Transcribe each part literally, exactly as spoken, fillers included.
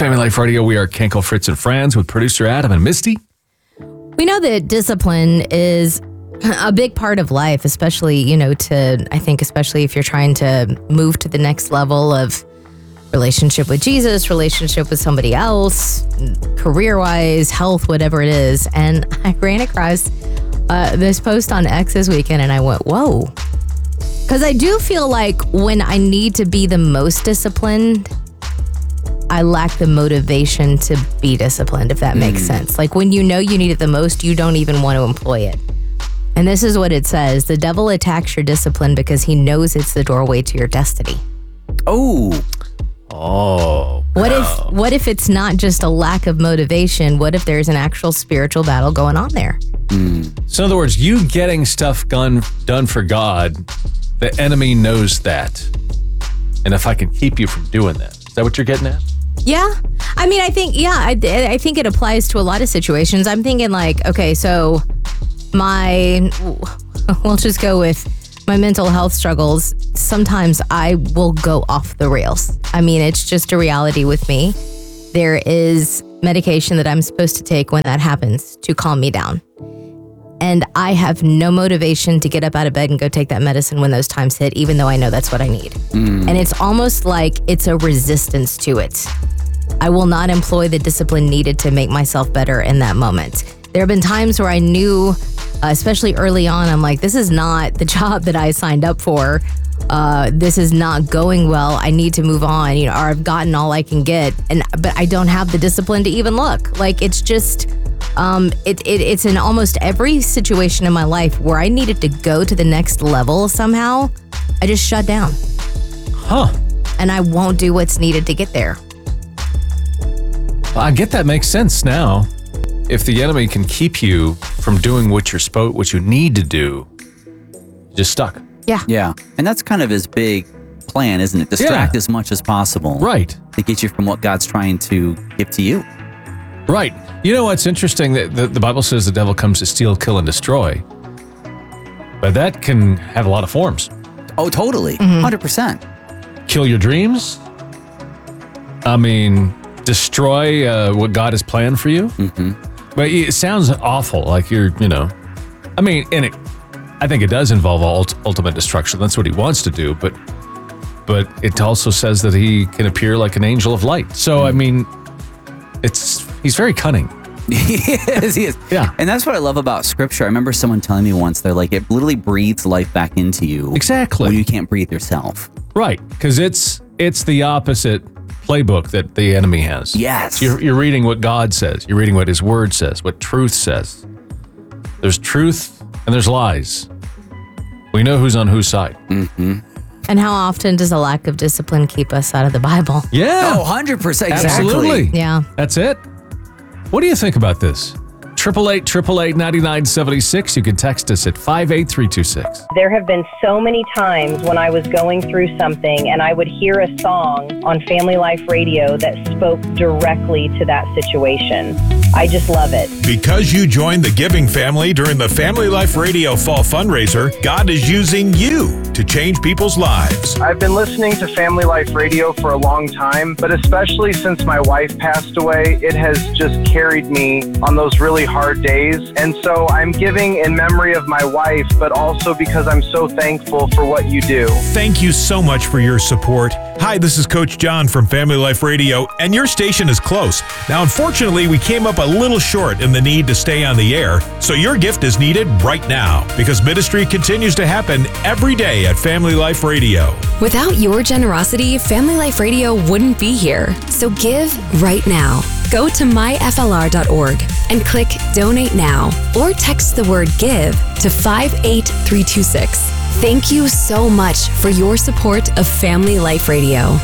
Family Life Radio. We are Kenkel, Fritz, and Franz with producer Adam and Misty. We know that discipline is a big part of life, especially, you know, to, I think, especially if you're trying to move to the next level of relationship with Jesus, relationship with somebody else, career-wise, health, whatever it is. And I ran across uh, this post on X this weekend and I went, whoa. Because I do feel like when I need to be the most disciplined, I lack the motivation to be disciplined, if that makes mm. sense. Like when you know you need it the most, you don't even want to employ it. And this is what it says. The devil attacks your discipline because he knows it's the doorway to your destiny. Oh. Oh. What wow. if what if it's not just a lack of motivation? What if there's an actual spiritual battle going on there? Mm. So in other words, you getting stuff done, done for God, the enemy knows that. And if I can keep you from doing that, is that what you're getting at? Yeah. I mean, I think, yeah, I, I think it applies to a lot of situations. I'm thinking like, okay, so my, we'll just go with my mental health struggles. Sometimes I will go off the rails. I mean, it's just a reality with me. There is medication that I'm supposed to take when that happens to calm me down. And I have no motivation to get up out of bed and go take that medicine when those times hit, even though I know that's what I need. Mm. And it's almost like it's a resistance to it. I will not employ the discipline needed to make myself better in that moment. There have been times where I knew, uh, especially early on, I'm like, this is not the job that I signed up for. Uh, this is not going well. I need to move on, you know, or I've gotten all I can get. And but I don't have the discipline to even look. Like it's just, um, it, it it's in almost every situation in my life where I needed to go to the next level somehow. I just shut down. Huh. And I won't do what's needed to get there. Well, I get that makes sense now. If the enemy can keep you from doing what you're supposed, what you need to do, you're just stuck. Yeah. Yeah. And that's kind of his big plan, isn't it? Distract Yeah. as much as possible. Right. To get you from what God's trying to give to you. Right. You know what's interesting? The, the, the Bible says the devil comes to steal, kill, and destroy. But that can have a lot of forms. Oh, totally. Mm-hmm. one hundred percent. Kill your dreams. I mean, destroy uh, what God has planned for you. Mm-hmm. But it sounds awful, like you're, you know, I mean, and it, I think it does involve ult- ultimate destruction. That's what he wants to do, but but it also says that he can appear like an angel of light. So, I mean, it's he's very cunning. He is, he is. Yeah. And that's what I love about Scripture. I remember someone telling me once, they're like, it literally breathes life back into you. Exactly. When you can't breathe yourself. Right, because it's it's the opposite playbook that the enemy has. Yes. You're, you're reading what God says. You're reading what his word says, what truth says. There's truth and there's lies. We know who's on whose side. Mm-hmm. And how often does a lack of discipline keep us out of the Bible? Yeah. Oh, one hundred percent. Exactly. Absolutely. Yeah. That's it. What do you think about this? triple eight, triple eight, ninety-nine seventy-six. You can text us at five eight three two six. There have been so many times when I was going through something and I would hear a song on Family Life Radio that spoke directly to that situation. I just love it. Because you joined the giving family during the Family Life Radio Fall Fundraiser, God is using you to change people's lives. I've been listening to Family Life Radio for a long time, but especially since my wife passed away, it has just carried me on those really hard days. And so I'm giving in memory of my wife, but also because I'm so thankful for what you do. Thank you so much for your support. Hi, this is Coach John from Family Life Radio, and your station is close. Now, unfortunately, we came up a little short in the need to stay on the air, so your gift is needed right now because ministry continues to happen every day at Family Life Radio. Without your generosity, Family Life Radio wouldn't be here. So give right now. Go to my f l r dot org and click Donate Now or text the word GIVE to five eight three two six. Thank you so much for your support of Family Life Radio.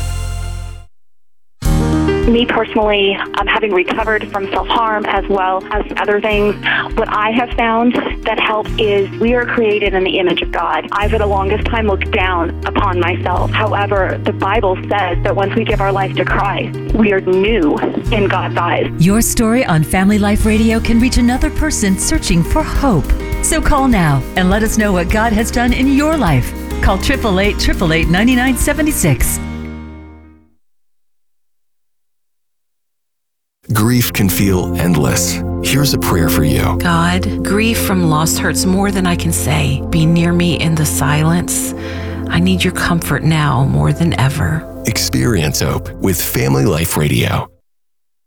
Me personally, um, having recovered from self-harm as well as other things, what I have found that helps is we are created in the image of God. I, for the longest time, looked down upon myself. However, the Bible says that once we give our life to Christ, we are new in God's eyes. Your story on Family Life Radio can reach another person searching for hope. So call now and let us know what God has done in your life. Call eight eight eight, eight eight eight, nine nine seven six. grief can feel endless. Here's a prayer for you. God, grief from loss hurts more than I can say. Be near me in the silence. I need your comfort now more than ever. Experience hope with Family Life Radio.